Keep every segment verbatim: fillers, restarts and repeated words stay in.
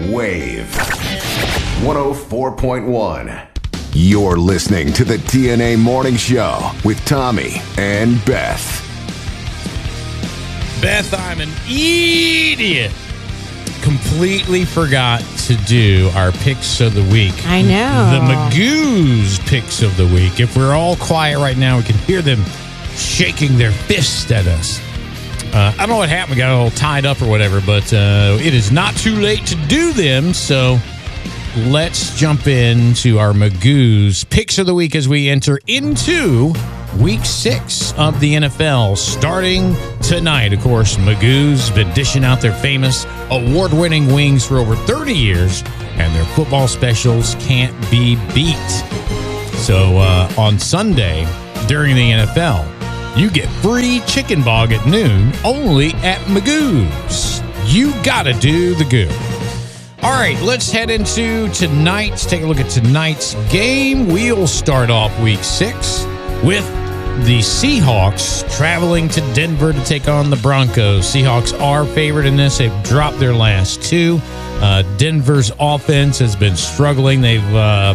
Wave one oh four point one. You're listening to the T N A Morning Show with Tommy and Beth. Beth, I'm an idiot. Completely forgot to do our picks of the week. I know. The Magoo's picks of the week. If we're all quiet right now, we can hear them shaking their fist at us. Uh, I don't know what happened. We got a little tied up or whatever, but uh, it is not too late to do them. So let's jump into our Magoo's picks of the week as we enter into week six of the N F L, starting tonight. Of course, Magoo's been dishing out their famous award-winning wings for over thirty years, and their football specials can't be beat. So uh, on Sunday, during the N F L, you get free chicken bog at noon only at Magoo's. You gotta do the goo. All right, let's head into tonight. Take a look at tonight's game. We'll start off week six with the Seahawks traveling to Denver to take on the Broncos. Seahawks are favored in this. They've dropped their last two. Uh, Denver's offense has been struggling. They've uh,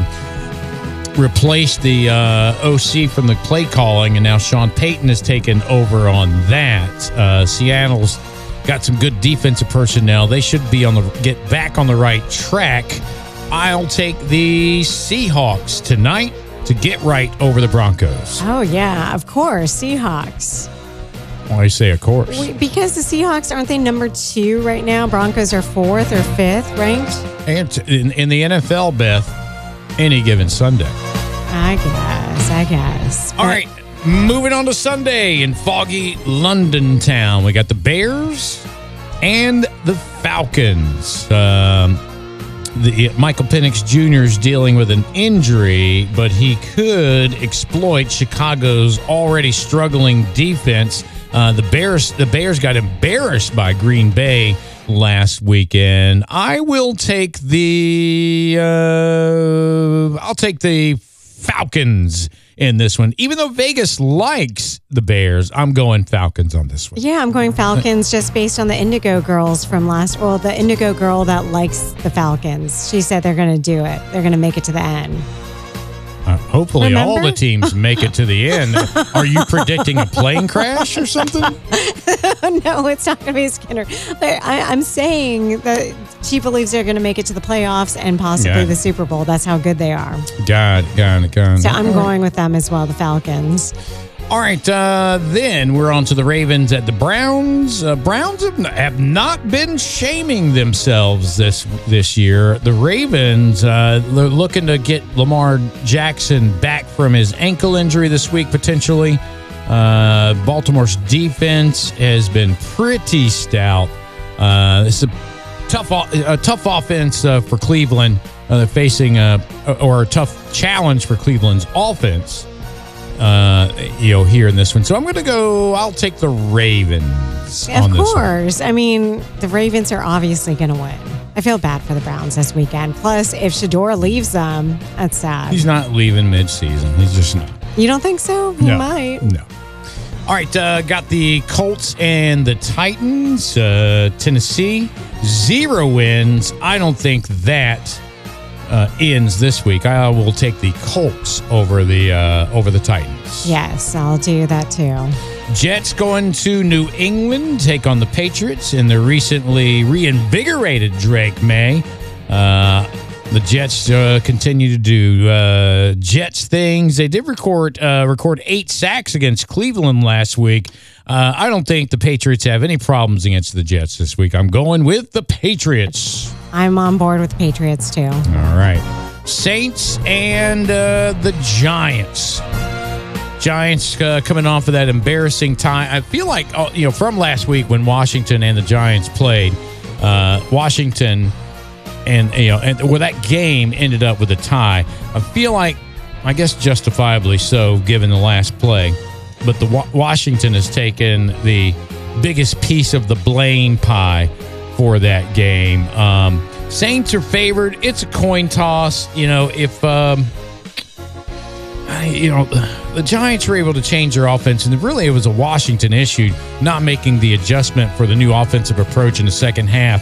replaced the uh, O C from the play calling, and now Sean Payton has taken over on that. Uh, Seattle's got some good defensive personnel. They should be on the get back on the right track. I'll take the Seahawks tonight to get right over the Broncos. Oh, yeah, of course, Seahawks. Why do you say of course? We, because the Seahawks, aren't they number two right now? Broncos are fourth or fifth ranked? And in, in the N F L, Beth, any given Sunday. I guess, I guess. All right, moving on to Sunday in foggy London town. We got the Bears and the Falcons. Um, the Michael Penix Junior is dealing with an injury, but he could exploit Chicago's already struggling defense. Uh, the Bears, the Bears got embarrassed by Green Bay last weekend. I will take the. Uh, I'll take the Falcons in this one. Even though Vegas likes the Bears, I'm going Falcons on this one. Yeah, I'm going Falcons just based on the Indigo girls from last. Well, the Indigo girl that likes the Falcons. She said they're going to do it. They're going to make it to the end. Uh, hopefully Remember? all the teams make it to the end. Are you predicting a plane crash or something? No, it's not going to be Skinner. I, I'm saying that she believes they're going to make it to the playoffs and possibly Yeah. the Super Bowl. That's how good they are. God, God, God. So I'm going with them as well, the Falcons. All right, uh, then we're on to the Ravens at the Browns. Uh, Browns have, have not been shaming themselves this this year. The Ravens, uh, they're looking to get Lamar Jackson back from his ankle injury this week, potentially. Uh, Baltimore's defense has been pretty stout. Uh, this is a tough, a tough offense uh, for Cleveland. Uh, they're facing a, or a tough challenge for Cleveland's offense. Uh, you know, here in this one. So I'm going to go, I'll take the Ravens on Of this one. course. I mean, the Ravens are obviously going to win. I feel bad for the Browns this weekend. Plus, if Shador leaves them, that's sad. He's not leaving mid-season. He's just not. You don't think so? He No. might. No. All right, uh, got the Colts and the Titans. Uh, Tennessee, zero wins. I don't think that Uh, ends this week. I will take the Colts over the uh, over the Titans. Yes, I'll do that too. Jets going to New England, take on the Patriots in the recently reinvigorated Drake May. Uh, the Jets uh, continue to do uh, Jets things. They did record uh, record eight sacks against Cleveland last week. Uh, I don't think the Patriots have any problems against the Jets this week. I'm going with the Patriots. I'm on board with the Patriots too. All right. Saints and uh, the Giants. Giants uh, coming off of that embarrassing time. I feel like, uh, you know, from last week when Washington and the Giants played, uh, Washington and, you know, and where that game ended up with a tie. I feel like, I guess justifiably so, given the last play, but the Wa- Washington has taken the biggest piece of the blame pie for that game. Um, Saints are favored. It's a coin toss. You know, if, um, I, you know, the Giants were able to change their offense, and really it was a Washington issue, not making the adjustment for the new offensive approach in the second half.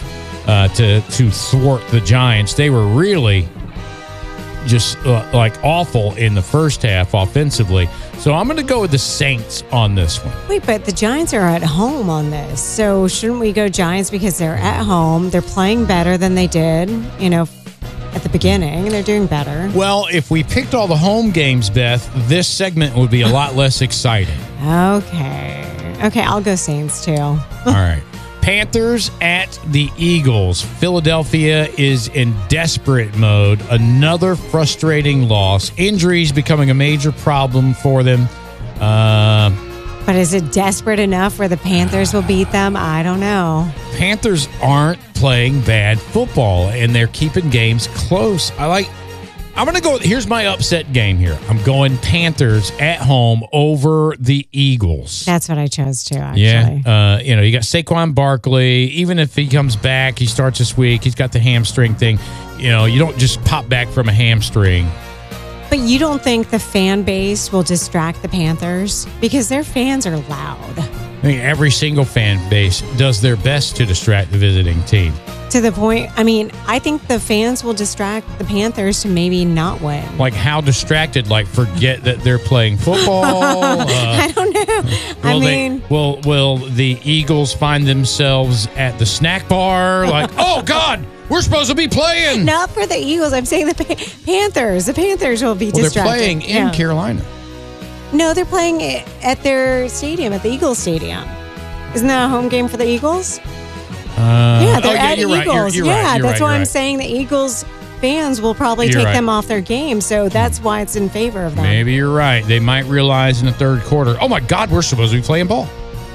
uh, to to thwart the Giants. They were really just uh, like awful in the first half offensively. So I'm going to go with the Saints on this one. Wait, but the Giants are at home on this. So shouldn't we go Giants because they're at home? They're playing better than they did, you know, at the beginning. They're doing better. Well, if we picked all the home games, Beth, this segment would be a lot less exciting. Okay. Okay, I'll go Saints too. All right. Panthers at the Eagles. Philadelphia is in desperate mode. Another frustrating loss. Injuries becoming a major problem for them. Uh, but is it desperate enough where the Panthers will beat them? I don't know. Panthers aren't playing bad football, and they're keeping games close. I like... I'm going to go... Here's my upset game here. I'm going Panthers at home over the Eagles. That's what I chose too, actually. Yeah. Uh, you know, you got Saquon Barkley. Even if he comes back, he starts this week, he's got the hamstring thing. You know, you don't just pop back from a hamstring. But you don't think the fan base will distract the Panthers? Because their fans are loud. I mean, every single fan base does their best to distract the visiting team. To the point, I mean, I think the fans will distract the Panthers to maybe not win. Like how distracted? Like forget that they're playing football? uh, I don't know. I mean, they, will will the Eagles find themselves at the snack bar? Like, oh God, we're supposed to be playing. Not for the Eagles. I'm saying the pa- Panthers. The Panthers will be well, distracted. They're playing in yeah. Carolina. No, they're playing at their stadium, at the Eagles Stadium. Isn't that a home game for the Eagles? Uh, yeah, they're oh, yeah, at you're Eagles. Right. You're, you're yeah, right. You're that's right. why You're I'm right. saying the Eagles fans will probably you're take right. them off their game. So that's why it's in favor of them. Maybe you're right. They might realize in the third quarter, oh my God, we're supposed to be playing ball.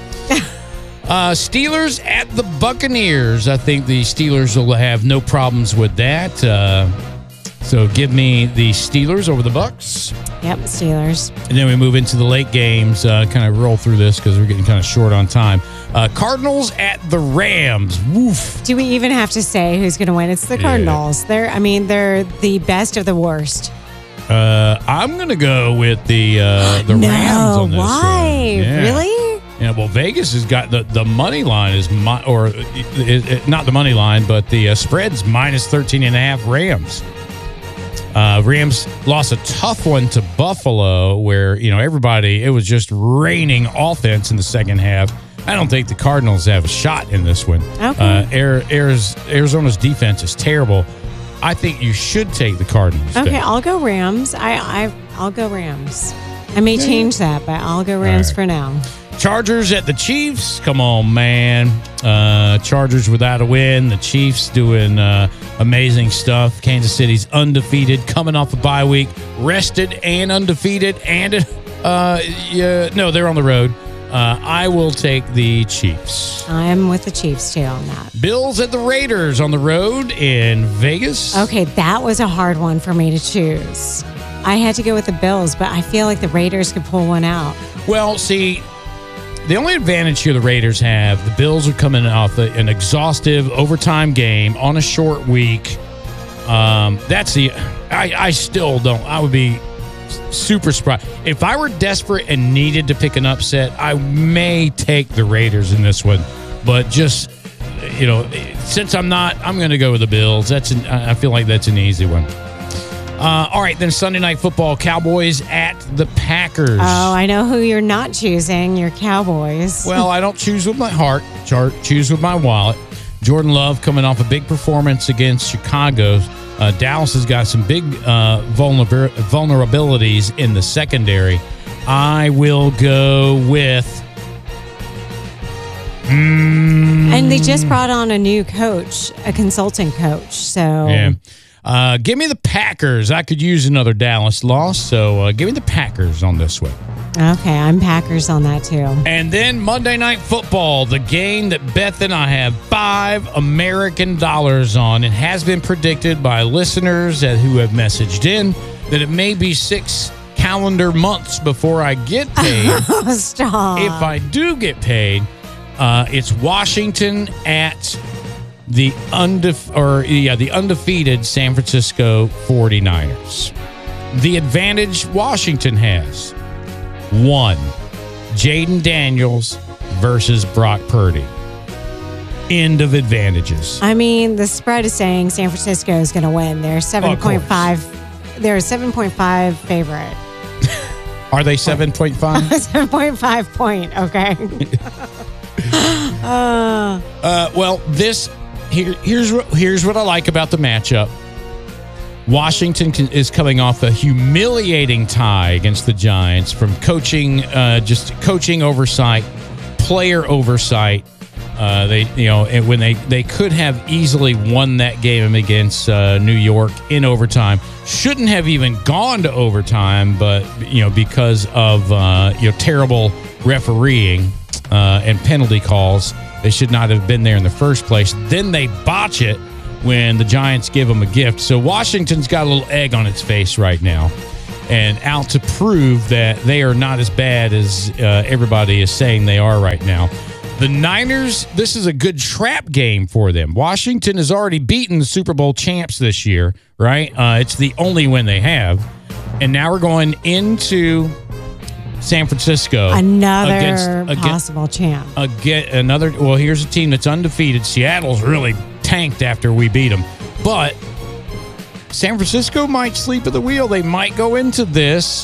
uh, Steelers at the Buccaneers. I think the Steelers will have no problems with that. Uh, so give me the Steelers over the Bucs. Yep, Steelers. And then we move into the late games, uh, kind of roll through this because we're getting kind of short on time. Uh, Cardinals at the Rams. Woof. Do we even have to say who's going to win? It's the Cardinals. Yeah. They're, I mean, they're the best of the worst. Uh, I'm going to go with the uh, the no, Rams on this. Why? Uh, yeah. Really? Yeah. Well, Vegas has got the, the money line is my, or it, it, not the money line, but the uh, spread's minus thirteen and a half Rams. Uh, Rams lost a tough one to Buffalo where, you know, everybody, it was just raining offense in the second half. I don't think the Cardinals have a shot in this one. Okay. Uh, Arizona's defense is terrible. I think you should take the Cardinals. Okay, there. I'll go Rams. I, I, I'll go Rams. I may change that, but I'll go Rams right. for now. Chargers at the Chiefs. Come on, man. Uh, Chargers without a win. The Chiefs doing uh, amazing stuff. Kansas City's undefeated, coming off a bye week, rested and undefeated. And uh, yeah, no, they're on the road. Uh, I will take the Chiefs. I'm with the Chiefs, too, on that. Bills at the Raiders on the road in Vegas. Okay, that was a hard one for me to choose. I had to go with the Bills, but I feel like the Raiders could pull one out. Well, see, the only advantage here the Raiders have, the Bills are coming off a, an exhaustive overtime game on a short week. Um, that's the, I, I still don't, I would be super surprised. If I were desperate and needed to pick an upset, I may take the Raiders in this one. But just, you know, since I'm not, I'm going to go with the Bills. That's an, I feel like that's an easy one. Uh, all right, then Sunday Night Football, Cowboys at the Packers. Oh, I know who you're not choosing. Your Cowboys. Well, I don't choose with my heart, chart, choose with my wallet. Jordan Love coming off a big performance against Chicago. Uh, Dallas has got some big uh, vulner- vulnerabilities in the secondary. I will go with... Mm, and they just brought on a new coach, a consulting coach. So... Yeah. Uh, give me the Packers. I could use another Dallas loss, so uh, give me the Packers on this one. Okay, I'm Packers on that too. And then Monday Night Football, the game that Beth and I have five American dollars on. It has been predicted by listeners that, who have messaged in that it may be six calendar months before I get paid. Oh, stop. If I do get paid, uh, it's Washington at... The undef- or yeah, the undefeated San Francisco forty-niners. The advantage Washington has. One, Jaden Daniels versus Brock Purdy. end of advantages. I mean, the spread is saying San Francisco is going to win. They're seven point five. They're a seven point five favorite. Are they seven point five? seven point five point, okay. uh, uh, well, this here here's here's what I like about the matchup. Washington is coming off a humiliating tie against the Giants from coaching, uh, just coaching oversight, player oversight. Uh, they, you know, when they, they could have easily won that game against uh, New York in overtime. Shouldn't have even gone to overtime, but you know, because of uh, you know terrible refereeing uh, and penalty calls, they should not have been there in the first place. Then they botch it when the Giants give them a gift. So Washington's got a little egg on its face right now, and out to prove that they are not as bad as uh, everybody is saying they are right now. The Niners, this is a good trap game for them. Washington has already beaten the Super Bowl champs this year, right? Uh, it's the only win they have. And now we're going into San Francisco. Another against, possible against, champ. Again, another, well, here's a team that's undefeated. Seattle's really tanked after we beat them. But San Francisco might sleep at the wheel. They might go into this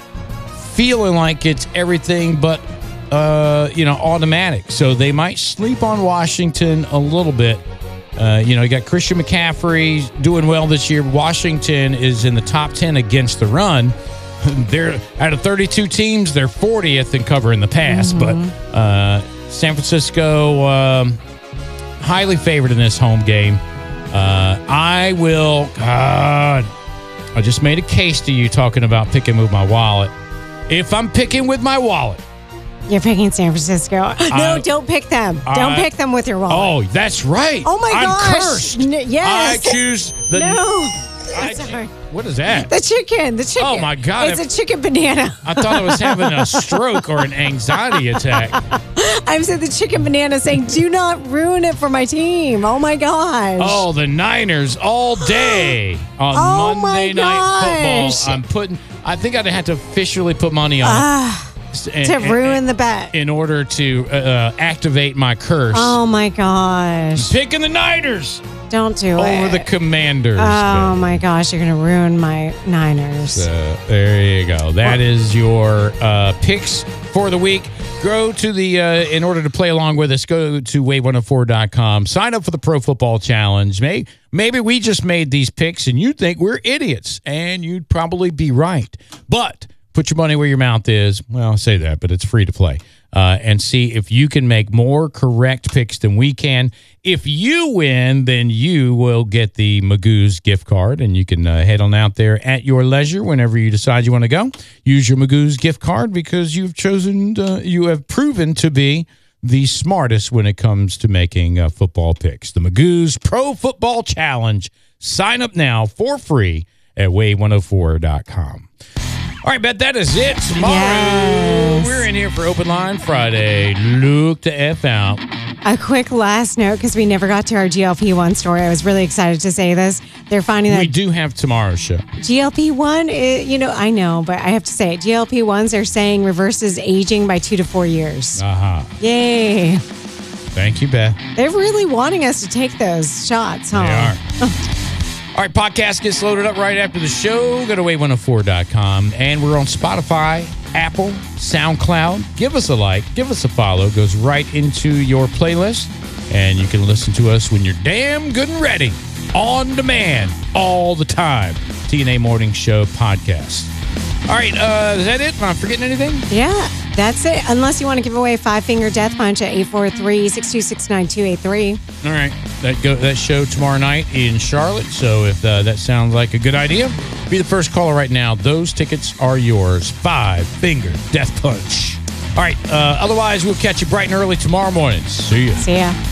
feeling like it's everything but Uh, you know, automatic. So they might sleep on Washington a little bit. Uh, you know, you got Christian McCaffrey doing well this year. Washington is in the top ten against the run. They're out of thirty-two teams, they're fortieth in covering the pass. Mm-hmm. But uh, San Francisco, um, highly favored in this home game. Uh, I will, God, I just made a case to you talking about picking with my wallet. If I'm picking with my wallet, you're picking San Francisco. No, I, don't pick them. Don't I, pick them with your wallet. Oh, that's right. Oh, my I'm gosh. Cursed. N- yes. I choose the... No. I, sorry. What is that? The chicken. The chicken. Oh, my God. It's a chicken banana. I thought I was having a stroke or an anxiety attack. I'm saying the chicken banana saying, do not ruin it for my team. Oh, my gosh. Oh, the Niners all day on oh Monday my Night gosh. Football. I'm putting... I think I'd have to officially put money on Ah. it. And, to ruin and, the bet. In order to uh, activate my curse. Oh, my gosh. Picking the Niners. Don't do over it. Over the Commanders. Oh, my gosh. You're going to ruin my Niners. So, there you go. That well, is your uh, picks for the week. Go to the, uh, in order to play along with us, go to wave one oh four dot com. Sign up for the Pro Football Challenge. Maybe, maybe we just made these picks and you think we're idiots, and you'd probably be right. But put your money where your mouth is. Well, I'll say that, but it's free to play. Uh, and see if you can make more correct picks than we can. If you win, then you will get the Magoo's gift card, and you can uh, head on out there at your leisure whenever you decide you want to go. Use your Magoo's gift card because you've chosen, uh, you have proven to be the smartest when it comes to making uh, football picks. The Magoo's Pro Football Challenge. Sign up now for free at wave one oh four dot com. All right, Bet, that is it. Tomorrow, yes. We're in here for Open Line Friday. Look the F out. A quick last note, because we never got to our G L P one story. I was really excited to say this. They're finding that... We do have tomorrow's show. G L P one, is, you know, I know, but I have to say it. G L P ones are saying reverses aging by two to four years. Uh-huh. Yay. Thank you, Beth. They're really wanting us to take those shots, huh? They are. All right, podcast gets loaded up right after the show. Go to wave one oh four dot com. And we're on Spotify, Apple, SoundCloud. Give us a like. Give us a follow. It goes right into your playlist. And you can listen to us when you're damn good and ready. On demand. All the time. T N A Morning Show podcast. All right, uh, is that it? Am I forgetting anything? Yeah, that's it. Unless you want to give away a five-finger death punch at eight four three, six two six, nine two eight three. All right. That go that show tomorrow night in Charlotte. So if uh, that sounds like a good idea, be the first caller right now. Those tickets are yours. Five-finger death punch. All right. Uh, otherwise, we'll catch you bright and early tomorrow morning. See ya. See ya.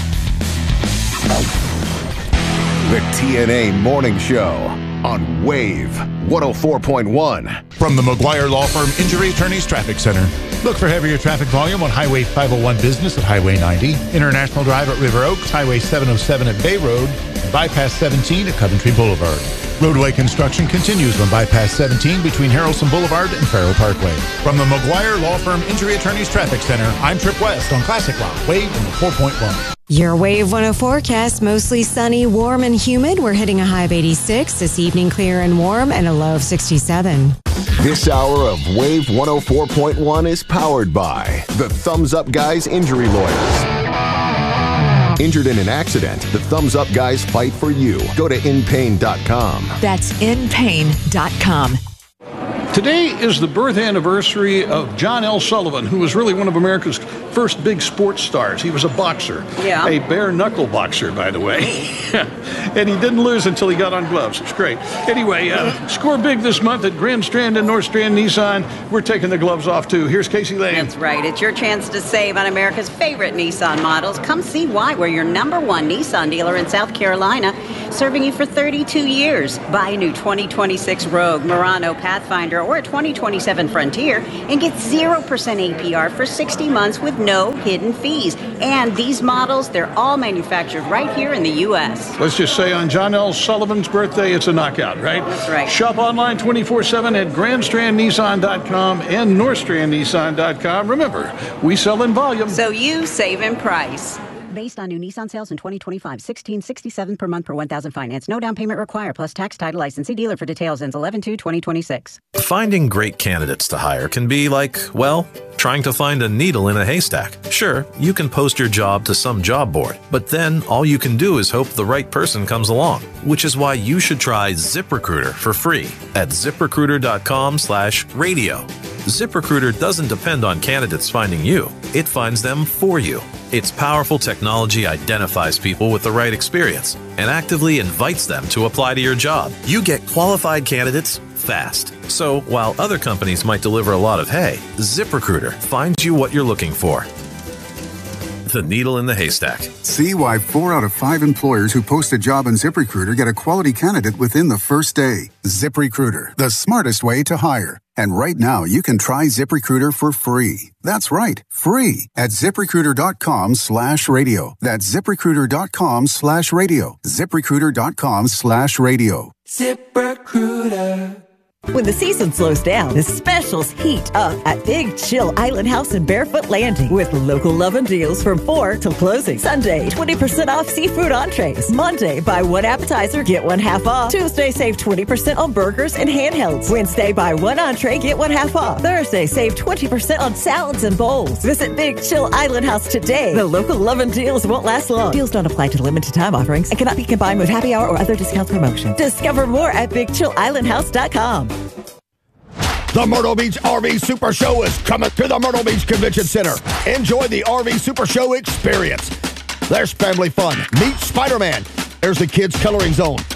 The T N A Morning Show on Wave one oh four point one. From the McGuire Law Firm Injury Attorneys Traffic Center. Look for heavier traffic volume on Highway five oh one Business at Highway ninety, International Drive at River Oaks, Highway seven oh seven at Bay Road, and bypass seventeen at Coventry Boulevard. Roadway construction continues on bypass seventeen between Harrelson Boulevard and Farrow Parkway. From the McGuire Law Firm Injury Attorneys Traffic Center, I'm Trip West on Classic Rock, Wave one oh four point one. Your Wave one oh forecast, mostly sunny, warm, and humid. We're hitting a high of eighty-six. This evening, clear and warm, and a low of sixty-seven. This hour of Wave one oh four point one is powered by the Thumbs Up Guys Injury Lawyers. Injured in an accident, the Thumbs Up Guys fight for you. Go to in pain dot com. That's in pain dot com. Today is the birth anniversary of John L. Sullivan, who was really one of America's first big sports stars. He was a boxer, yeah. a bare-knuckle boxer, by the way. And he didn't lose until he got on gloves. It's great. Anyway, uh, score big this month at Grand Strand and North Strand Nissan. We're taking the gloves off, too. Here's Casey Lane. That's right. It's your chance to save on America's favorite Nissan models. Come see why we're your number one Nissan dealer in South Carolina, serving you for thirty-two years. Buy a new twenty twenty-six Rogue, Murano, Pathfinder, or a twenty twenty-seven Frontier and get zero percent A P R for sixty months with no hidden fees. And these models, they're all manufactured right here in the U S Let's just say on John L. Sullivan's birthday, it's a knockout, right? That's right. Shop online twenty-four seven at grand strand nissan dot com and north strand nissan dot com. Remember, we sell in volume. So you save in price. Based on new Nissan sales in twenty twenty-five, sixteen sixty-seven per month per one thousand finance. No down payment required, plus tax, title, license. See dealer for details. Ends eleven two twenty twenty-six. Finding great candidates to hire can be like, well, trying to find a needle in a haystack. Sure, you can post your job to some job board, but then all you can do is hope the right person comes along, which is why you should try ZipRecruiter for free at zip recruiter dot com slash radio. ZipRecruiter doesn't depend on candidates finding you. It finds them for you. Its powerful technology identifies people with the right experience and actively invites them to apply to your job. You get qualified candidates fast. So while other companies might deliver a lot of hay, ZipRecruiter finds you what you're looking for. The needle in the haystack. See why four out of five employers who post a job on ZipRecruiter get a quality candidate within the first day. ZipRecruiter, the smartest way to hire. And right now, you can try ZipRecruiter for free. That's right, free at zip recruiter dot com slash radio. That's zip recruiter dot com slash radio. zip recruiter dot com slash radio. ZipRecruiter. When the season slows down, the specials heat up at Big Chill Island House in Barefoot Landing with local lovin' deals from four till closing. Sunday, twenty percent off seafood entrees. Monday, buy one appetizer, get one half off. Tuesday, save twenty percent on burgers and handhelds. Wednesday, buy one entree, get one half off. Thursday, save twenty percent on salads and bowls. Visit Big Chill Island House today. The local lovin' deals won't last long. Deals don't apply to limited time offerings and cannot be combined with happy hour or other discount promotion. Discover more at big chill island house dot com. The Myrtle Beach R V Super Show is coming to the Myrtle Beach Convention Center. Enjoy the R V Super Show experience. There's family fun. Meet Spider-Man. There's the kids' coloring zone.